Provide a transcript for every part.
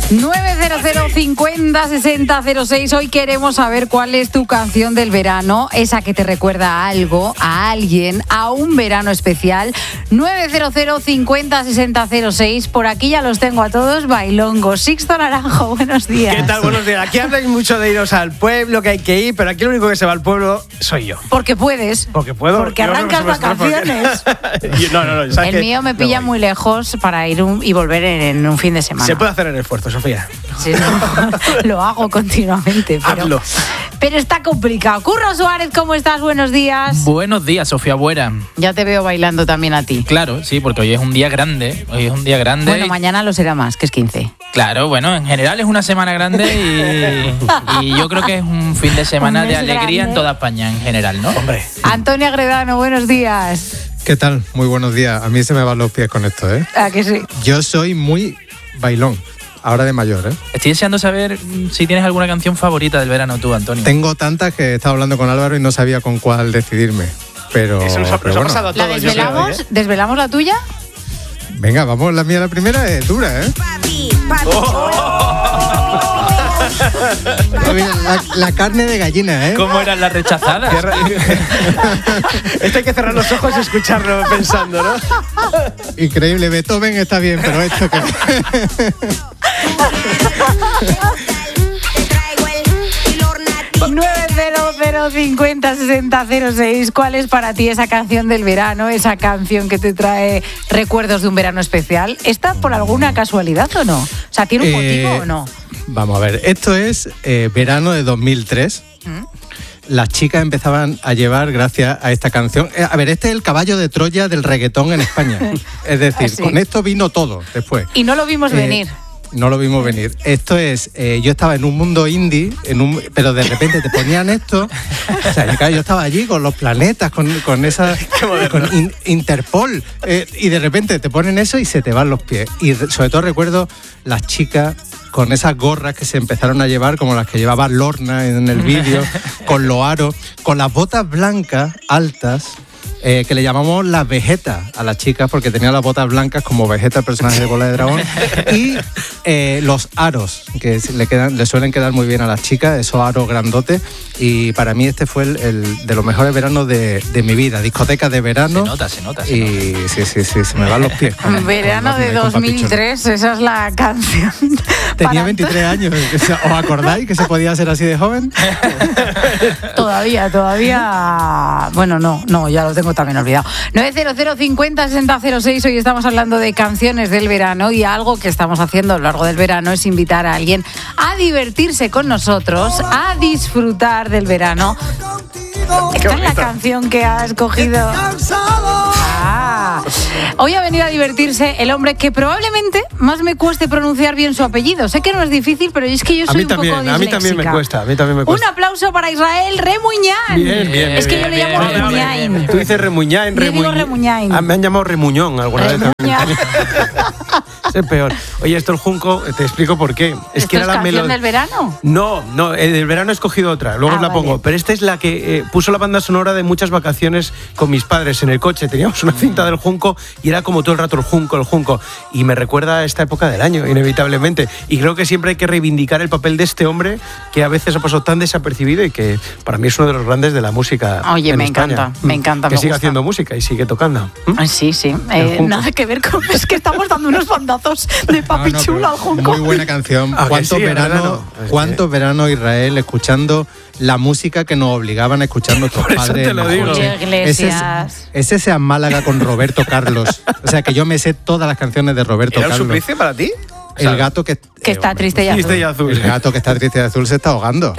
900 50 60 06. Hoy queremos saber cuál es tu canción del verano, esa que te recuerda a algo, a alguien, a un verano especial. 900 50 60 06. Por aquí ya los tengo a todos. Bailongo. Sixto Naranjo, buenos días. ¿Qué tal? Buenos días. Aquí habláis mucho de iros al pueblo, que hay que ir, pero aquí lo único que se va al pueblo soy yo. Porque puedes. Porque puedo. Porque arrancas vacaciones. No, el mío me pilla muy lejos para ir y volver en un fin de semana. Se puede hacer el esfuerzo, Sofía. Sí, no, lo hago continuamente. Pero está complicado. Curro Suárez, ¿cómo estás? Buenos días. Buenos días, Sofía Buera. Ya te veo bailando también a ti. Claro, sí, porque hoy es un día grande. Bueno, mañana lo será más, que es 15. Claro, bueno, en general es una semana grande y yo creo que es un fin de semana de alegría en toda España en general, ¿no? Hombre. Antonio Agredano, buenos días. ¿Qué tal? Muy buenos días. A mí se me van los pies con esto, ¿eh? ¿A que sí? Yo soy muy bailón, ahora de mayor, ¿eh? Estoy deseando saber si tienes alguna canción favorita del verano tú, Antonio. Tengo tantas que he estado hablando con Álvaro y no sabía con cuál decidirme. Pero Eso nos ha pasado a todos. ¿La desvelamos? Yo creo, ¿Desvelamos la tuya? Venga, vamos, la mía la primera es dura, ¿eh? La carne de gallina, ¿eh? ¿Cómo eran las rechazadas? Esto hay que cerrar los ojos y escucharlo pensando, ¿no? Increíble, Beethoven está bien, pero esto que... 900 50 60 06. ¿Cuál es para ti esa canción del verano? Esa canción que te trae recuerdos de un verano especial. ¿Está por alguna casualidad o no? O sea, ¿tiene un motivo o no? Vamos a ver, esto es verano de 2003. Las chicas empezaban a llevar gracias a esta canción. A ver, este es el caballo de Troya del reggaetón en España. Es decir, con esto vino todo después. Y no lo vimos venir. No lo vimos venir. Esto es, yo estaba en un mundo indie, pero de repente te ponían esto. O sea, claro, yo estaba allí con los planetas, con esa, con Interpol, y de repente te ponen eso y se te van los pies. Y sobre todo recuerdo las chicas con esas gorras que se empezaron a llevar, como las que llevaba Lorna en el vídeo, con los aros, con las botas blancas altas. Que le llamamos las Vegeta a las chicas porque tenía las botas blancas como Vegeta, el personaje de Bola de Dragón, y los aros que le suelen quedar muy bien a las chicas, esos aros grandotes, y para mí este fue el de los mejores veranos de mi vida, discotecas de verano. Se nota. Sí, se me van los pies. Verano de 2003, esa es la canción. Tenía 23 años, ¿os acordáis que se podía ser así de joven? Todavía. Bueno, no, ya lo tengo también olvidado. 900 50 60 06. Hoy estamos hablando de canciones del verano y algo que estamos haciendo a lo largo del verano es invitar a alguien a divertirse con nosotros, a disfrutar del verano. Esta es la canción que has escogido. Hoy ha venido a divertirse el hombre que probablemente más me cueste pronunciar bien su apellido. Sé que no es difícil, pero es que yo soy un poco disléxica. A mí también me cuesta. Un aplauso para Israel Remuñán. Bien. Es que yo le llamo Remuñán. Tú dices Remuñán. Yo digo Remuñán. Me han llamado Remuñón alguna vez también. Es peor. Oye, esto el junco, te explico por qué. Es que era la canción del verano. No, el del verano he escogido otra, luego os la pongo. Vale. Pero esta es la que puso la banda sonora de muchas vacaciones con mis padres en el coche. Teníamos una cinta del junco y era como todo el rato el junco. Y me recuerda a esta época del año, inevitablemente. Y creo que siempre hay que reivindicar el papel de este hombre que a veces ha pasado tan desapercibido y que para mí es uno de los grandes de la música. Oye, me España. encanta. Que siga haciendo música y sigue tocando. Sí. Nada que ver con... Es que estamos dando unos bandazos de papi chulo al junco. Muy buena canción. ¿Cuántos veranos, Israel, escuchando la música que nos obligaban a escuchar nuestros padres? Eso te lo digo. Julio Iglesias. Ese sea Málaga con Roberto Carlos. O sea, que yo me sé todas las canciones de Roberto Carlos. ¿Era un suplicio para ti? El gato que está triste y azul. El gato que está triste y azul se está ahogando.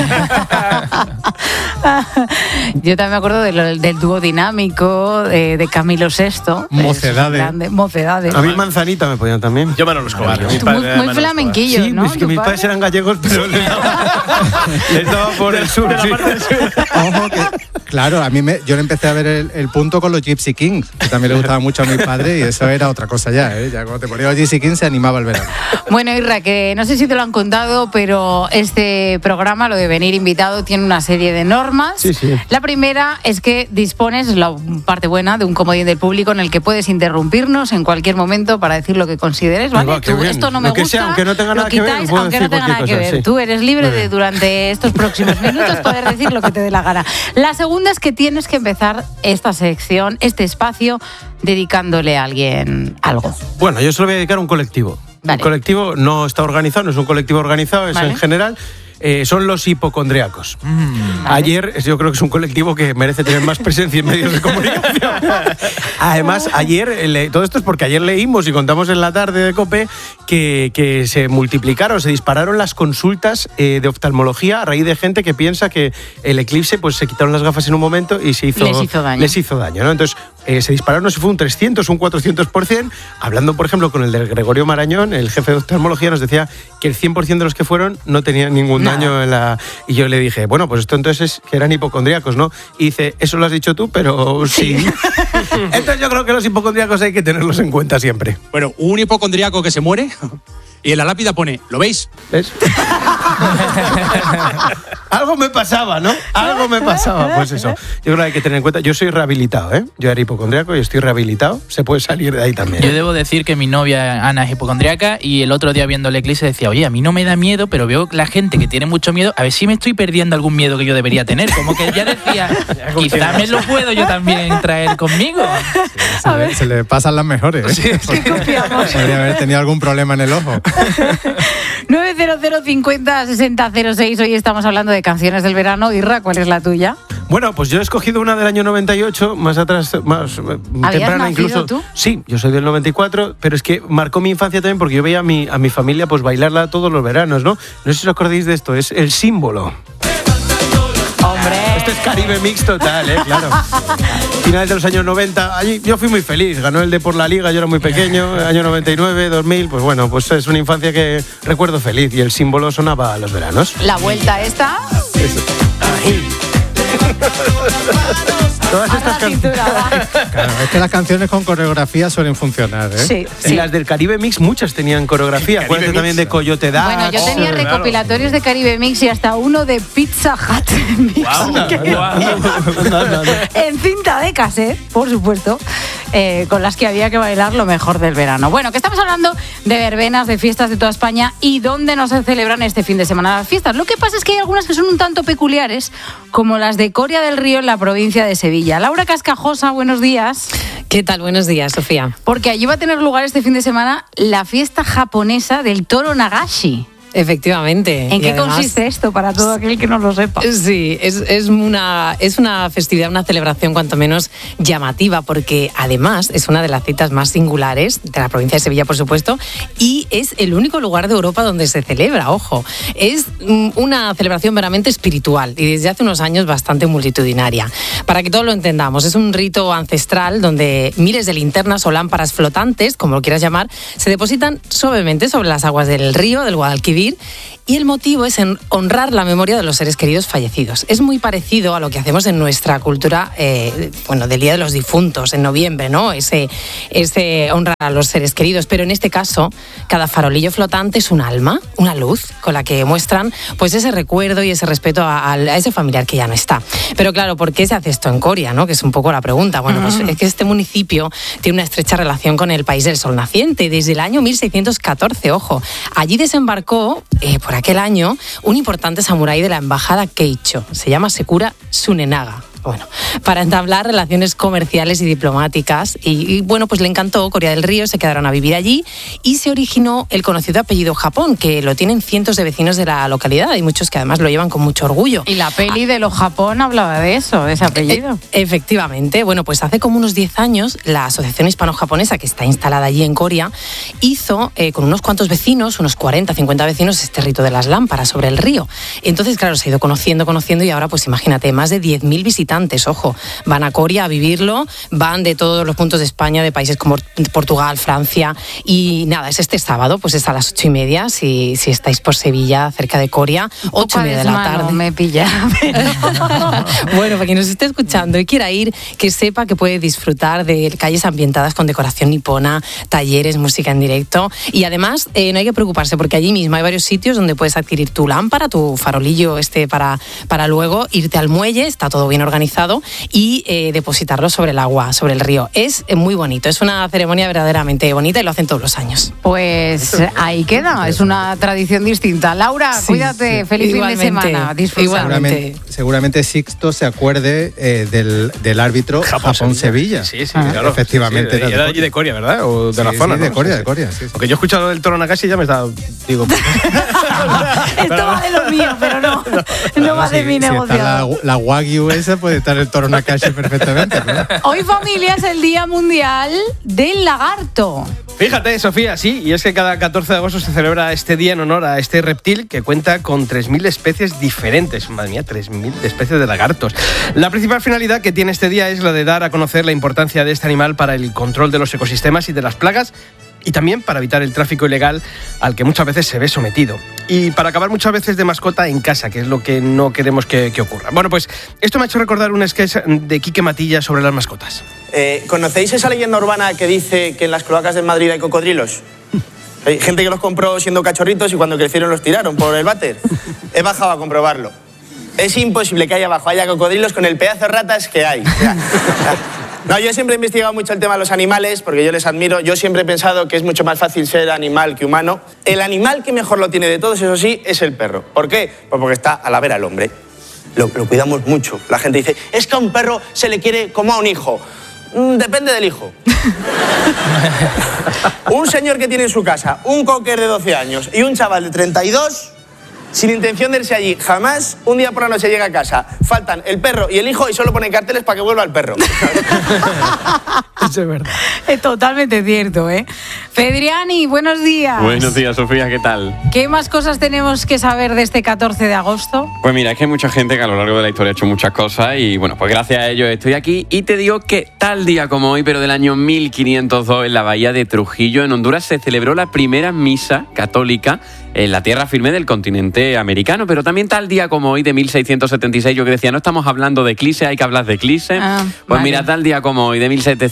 Yo también me acuerdo del dúo dinámico de Camilo VI. Mocedades. A mí Manzanita me ponían también. Yo Manolo Escobar. Muy flamenquillo, sí, ¿no? Es que mis padres eran gallegos, pero les daba por el sur. Ojo, Claro, yo le empecé a ver el punto con los Gypsy Kings, que también le gustaba mucho a mi padre, y eso era otra cosa ya, ¿eh? Ya cuando te ponía los Gypsy Kings se animaba el verano. Bueno, Irra, que no sé si te lo han contado, pero este programa, lo de venir invitado, tiene una serie de normas. Sí. La primera es que dispones, la parte buena, de un comodín del público en el que puedes interrumpirnos en cualquier momento para decir lo que consideres, ¿vale? Esto no me gusta, sea, aunque no tenga nada que ver, aunque no tenga nada que ver. Sí. Tú eres libre de, durante estos próximos minutos, poder decir lo que te dé la gana. La segunda es que tienes que empezar esta sección, este espacio, dedicándole a alguien algo. Bueno, yo se lo voy a dedicar a un colectivo. Vale. Un colectivo no está organizado, no es un colectivo organizado, es en general. Son los hipocondriacos. Vale. Ayer, yo creo que es un colectivo que merece tener más presencia en medios de comunicación. Además, ayer, todo esto es porque ayer leímos y contamos en la tarde de COPE que se multiplicaron, se dispararon las consultas de oftalmología a raíz de gente que piensa que el eclipse, pues se quitaron las gafas en un momento y les hizo daño, ¿no? Entonces, se dispararon, no sé si fue un 300, un 400%. Hablando, por ejemplo, con el de Gregorio Marañón, el jefe de oftalmología, nos decía que el 100% de los que fueron no tenían ningún daño en la... Y yo le dije, bueno, pues esto entonces es que eran hipocondríacos, ¿no? Y dice, eso lo has dicho tú, pero sí. Entonces yo creo que los hipocondríacos hay que tenerlos en cuenta siempre. Bueno, un hipocondríaco que se muere y en la lápida pone, ¿lo veis? ¿Ves? Algo me pasaba, ¿no? Algo me pasaba. Pues eso, yo creo que hay que tener en cuenta. Yo soy rehabilitado, ¿eh? Yo era hipocondríaco y estoy rehabilitado. Se puede salir de ahí también. Yo debo decir que mi novia Ana es hipocondríaca y el otro día viendo el eclipse decía, oye, a mí no me da miedo, pero veo la gente que tiene mucho miedo, a ver si me estoy perdiendo algún miedo que yo debería tener. Como que ella decía, quizá me lo puedo yo también traer conmigo. Sí, se le pasan las mejores, ¿eh? Sí, confiamos. Podría haber tenido algún problema en el ojo. 900 50 60 06. Hoy estamos hablando de canciones del verano. Irra, ¿cuál es la tuya? Bueno, pues yo he escogido una del año 98, más atrás, más temprana incluso. ¿Tú? Sí, yo soy del 94, pero es que marcó mi infancia también porque yo veía a mi familia pues bailarla todos los veranos, ¿no? No sé si os acordáis de esto, es El Símbolo. ¡Hombre! Esto es Caribe Mix total, claro. Finales de los años 90, allí yo fui muy feliz, ganó el Depor la Liga, yo era muy pequeño, año 99, 2000, pues bueno, pues es una infancia que recuerdo feliz y El Símbolo sonaba a los veranos. La vuelta esta... Todas estas canciones. Claro, es que las canciones con coreografía suelen funcionar, ¿eh? Sí. Y las del Caribe Mix, muchas tenían coreografía. Acuérdate también de Coyote Dax. Bueno, yo tenía recopilatorios de Caribe Mix y hasta uno de Pizza Hut Mix. En cinta de cassette, por supuesto, con las que había que bailar lo mejor del verano. Bueno, que estamos hablando de verbenas, de fiestas de toda España y dónde no se celebran este fin de semana las fiestas. Lo que pasa es que hay algunas que son un tanto peculiares, como las de Coria del Río en la provincia de Sevilla. Laura Cascajosa, buenos días. ¿Qué tal? Buenos días, Sofía. Porque allí va a tener lugar este fin de semana la fiesta japonesa del toro Nagashi. Efectivamente. ¿En qué consiste esto para todo aquel que no lo sepa? Sí, es una festividad, una celebración cuanto menos llamativa, porque además es una de las citas más singulares de la provincia de Sevilla, por supuesto, y es el único lugar de Europa donde se celebra, ojo. Es una celebración meramente espiritual y desde hace unos años bastante multitudinaria. Para que todos lo entendamos, es un rito ancestral donde miles de linternas o lámparas flotantes, como lo quieras llamar, se depositan suavemente sobre las aguas del río, del Guadalquivir, y el motivo es honrar la memoria de los seres queridos fallecidos. Es muy parecido a lo que hacemos en nuestra cultura, del Día de los Difuntos, en noviembre, ¿no? Ese honrar a los seres queridos, pero en este caso, cada farolillo flotante es un alma, una luz, con la que muestran pues ese recuerdo y ese respeto a ese familiar que ya no está. Pero claro, ¿por qué se hace esto en Coria, no? Que es un poco la pregunta. Bueno, pues es que este municipio tiene una estrecha relación con el país del sol naciente, desde el año 1614, ojo. Allí desembarcó por aquel año un importante samurái de la embajada Keicho, se llama Sekura Tsunenaga. Bueno, para entablar relaciones comerciales y diplomáticas y bueno, pues le encantó Coria del Río, se quedaron a vivir allí y se originó el conocido apellido Japón, que lo tienen cientos de vecinos de la localidad y muchos que además lo llevan con mucho orgullo. Y la peli de los Japón hablaba de eso, de ese apellido. Efectivamente, bueno, pues hace como unos 10 años la Asociación Hispano-Japonesa, que está instalada allí en Coria, hizo con unos cuantos vecinos, unos 40, 50 vecinos, este rito de las lámparas sobre el río. Entonces, claro, se ha ido conociendo y ahora pues imagínate, más de 10.000 visitantes visitantes, ojo, van a Coria a vivirlo, van de todos los puntos de España, de países como Portugal, Francia, y nada, es este sábado, pues es a las 8:30, si estáis por Sevilla, cerca de Coria, 8:30 de la tarde. Me pilla. Bueno, para quien nos esté escuchando y quiera ir, que sepa que puede disfrutar de calles ambientadas con decoración nipona, talleres, música en directo, y además no hay que preocuparse porque allí mismo hay varios sitios donde puedes adquirir tu lámpara, tu farolillo para luego irte al muelle, está todo bien organizado, y depositarlo sobre el agua, sobre el río. Es muy bonito, es una ceremonia verdaderamente bonita y lo hacen todos los años. Pues ahí queda, es una tradición distinta. Laura, sí, cuídate, feliz fin de semana. Seguramente Sixto se acuerde del árbitro Japón-Sevilla. Sí, claro. Efectivamente. Sí, era allí de Coria, ¿verdad? O de la zona. Sí, ¿no? de Coria. Sí. Porque yo he escuchado del Toro Nakashi y ya me está... Digo... Esto va de lo mío, pero no va de mi negocio. Si la Wagyu esa puede estar el Toro Nakashi perfectamente, ¿no? Hoy, familia, es el Día Mundial del Lagarto. Fíjate, Sofía, sí, y es que cada 14 de agosto se celebra este día en honor a este reptil que cuenta con 3.000 especies diferentes. Madre mía, 3.000 especies de lagartos. La principal finalidad que tiene este día es la de dar a conocer la importancia de este animal para el control de los ecosistemas y de las plagas, y también para evitar el tráfico ilegal al que muchas veces se ve sometido. Y para acabar muchas veces de mascota en casa, que es lo que no queremos que ocurra. Bueno, pues esto me ha hecho recordar un sketch de Quique Matilla sobre las mascotas. ¿Conocéis esa leyenda urbana que dice que en las cloacas de Madrid hay cocodrilos? Hay gente que los compró siendo cachorritos y cuando crecieron los tiraron por el váter. He bajado a comprobarlo. Es imposible que ahí abajo haya cocodrilos con el pedazo de ratas que hay. No, yo siempre he investigado mucho el tema de los animales porque yo les admiro. Yo siempre he pensado que es mucho más fácil ser animal que humano. El animal que mejor lo tiene de todos, eso sí, es el perro. ¿Por qué? Pues porque está a la vera al hombre. Lo cuidamos mucho. La gente dice, es que a un perro se le quiere como a un hijo. Depende del hijo. Un señor que tiene en su casa un cocker de 12 años y un chaval de 32... sin intención de irse allí, jamás, un día por la noche llega a casa, faltan el perro y el hijo y solo ponen carteles para que vuelva el perro. Eso es verdad. Es totalmente cierto, ¿eh? Fedriani, buenos días. Buenos días, Sofía, ¿qué tal? ¿Qué más cosas tenemos que saber de este 14 de agosto? Pues mira, es que hay mucha gente que a lo largo de la historia ha hecho muchas cosas y bueno, pues gracias a ello estoy aquí y te digo que tal día como hoy, pero del año 1502, en la bahía de Trujillo, en Honduras, se celebró la primera misa católica en la tierra firme del continente americano, pero también tal día como hoy de 1676, yo que decía, no estamos hablando de eclipse, hay que hablar de eclipse. Pues vale. Mira, tal día como hoy de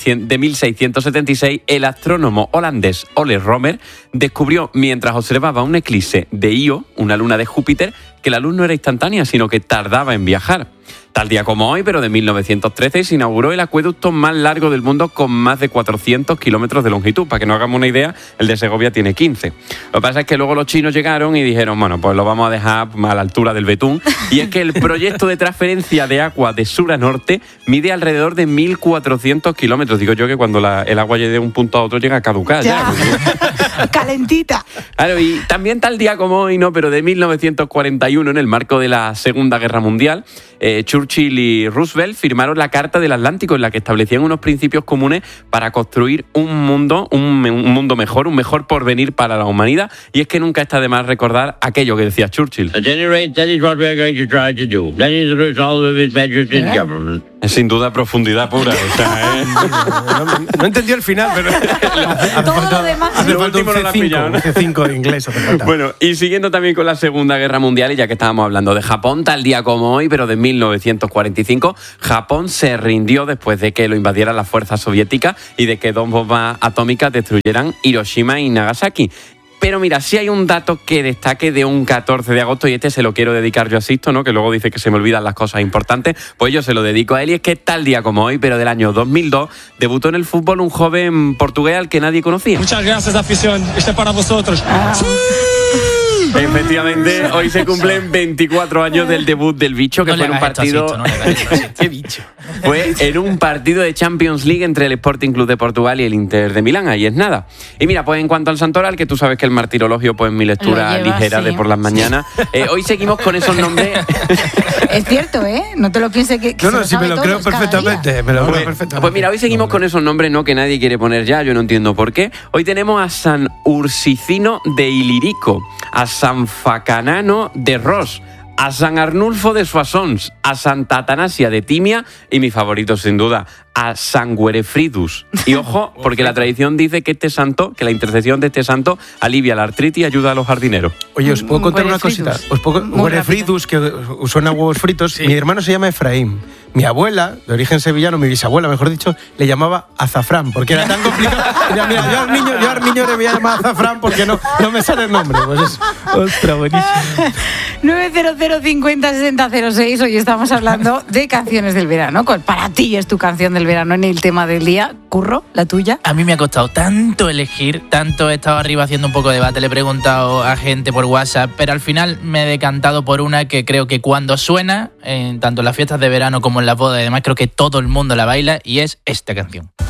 1676, el astrónomo holandés Ole Romer descubrió mientras observaba un eclipse de Io, una luna de Júpiter, que la luz no era instantánea, sino que tardaba en viajar. Tal día como hoy, pero de 1913, se inauguró el acueducto más largo del mundo con más de 400 kilómetros de longitud. Para que nos hagamos una idea, el de Segovia tiene 15. Lo que pasa es que luego los chinos llegaron y dijeron, bueno, pues lo vamos a dejar a la altura del betún. Y es que el proyecto de transferencia de agua de sur a norte mide alrededor de 1.400 kilómetros. Digo yo que cuando el agua llegue de un punto a otro llega a caducar. Ya. Calentita. Claro, y también tal día como hoy, no, pero de 1941, en el marco de la Segunda Guerra Mundial, Churchill y Roosevelt firmaron la Carta del Atlántico en la que establecían unos principios comunes para construir un mundo mejor, un mejor porvenir para la humanidad. Y es que nunca está de más recordar aquello que decía Churchill. At any rate, that is what we are going to try to do. That is the result of his measures in government. Es sin duda profundidad pura. O sea, no entendió el final, pero todo lo demás. Hace falta un C5 de inglés. Bueno, y siguiendo también con la Segunda Guerra Mundial, y ya que estábamos hablando de Japón, tal día como hoy, pero de 1945, Japón se rindió después de que lo invadieran las fuerzas soviéticas y de que 2 bombas atómicas destruyeran Hiroshima y Nagasaki. Pero mira, sí hay un dato que destaque de un 14 de agosto y este se lo quiero dedicar yo a Sixto, ¿no? Que luego dice que se me olvidan las cosas importantes. Pues yo se lo dedico a él y es que tal día como hoy, pero del año 2002, debutó en el fútbol un joven portugués al que nadie conocía. Muchas gracias, afición. Este es para vosotros. Efectivamente, hoy se cumplen 24 años del debut del bicho, que fue en un partido... ¿Qué bicho? Fue en un partido de Champions League entre el Sporting Club de Portugal y el Inter de Milán, ahí es nada. Y mira, pues en cuanto al santoral, que tú sabes que el martirologio, pues mi lectura ligera, sí, de por las mañanas, hoy seguimos con esos nombres... Es cierto, ¿eh? No te lo pienses que no, sí, me lo creo perfectamente. Pues mira, hoy seguimos con esos nombres, ¿no? Que nadie quiere poner ya, yo no entiendo por qué. Hoy tenemos a San Ursicino de Ilirico, a San Facanano de Ros, a San Arnulfo de Soissons, a Santa Atanasia de Timia y mi favorito sin duda, a San Güerefridus. Y ojo, porque la tradición dice que la intercesión de este santo alivia la artritis y ayuda a los jardineros. Oye, os puedo contar una cosita. Güerefridus, que suena a huevos fritos. Sí. Mi hermano se llama Efraín. Mi abuela, de origen sevillano, mi bisabuela, mejor dicho, le llamaba azafrán, porque era tan complicado. Mira, yo al niño le voy a llamar azafrán porque no me sale el nombre. Pues es, ostras, buenísimo. 900 50 60 06. Hoy estamos hablando de canciones del verano. ¿Cuál para ti es tu canción del verano en el tema del día? Curro, ¿la tuya? A mí me ha costado tanto elegir, tanto he estado arriba haciendo un poco de debate, le he preguntado a gente por WhatsApp, pero al final me he decantado por una que creo que cuando suena, tanto en las fiestas de verano como en las bodas y demás, creo que todo el mundo la baila, y es esta canción.